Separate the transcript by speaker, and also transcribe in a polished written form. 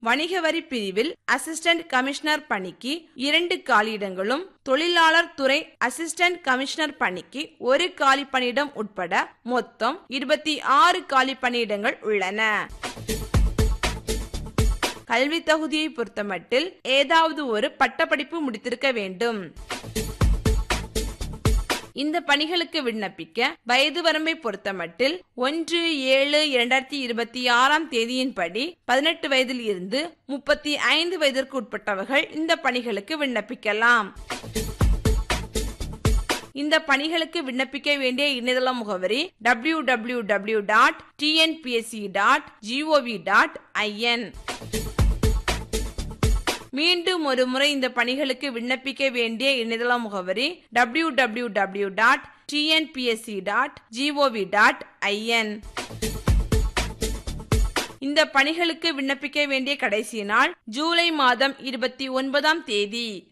Speaker 1: வணிக வரி பிரிவில் அசிஸ்டன்ட் கமிஷனர் பணிக்கு 2 காலியிடங்களும், தொழிலாளர் துறை அசிஸ்டன்ட் கமிஷனர் பணிக்கு 1 காலி பணியிடம் உட்பட மொத்தம் 26 காலி பணியிடங்கள் உள்ளன. கல்வி தகுதியை பொறுத்தமட்டில் ஏதாவது ஒரு பட்டப்படிப்பு முடித்திருக்க வேண்டும். இந்த பணிகளுக்கு விண்ணப்பிக்க வயது வரம்பை பொறுத்தமட்டில் 1/7/2026 தேதியின்படி 18 வயதில் இருந்து 35 வயதிற்கு உட்பட்டவர்கள் இந்த பணிகளுக்கு விண்ணப்பிக்கலாம். இந்த பணிகளுக்கு விண்ணப்பிக்க வேண்டிய இணையதள முகவரி www.tnpsc.gov.in. மீண்டும் ஒரு முறை இந்த பணிகளுக்கு விண்ணப்பிக்க வேண்டிய இணையதள முகவரி www.tnpsc.gov.in. இந்த பணிகளுக்கு விண்ணப்பிக்க வேண்டிய கடைசி நாள் ஜூலை மாதம் 29 தேதி.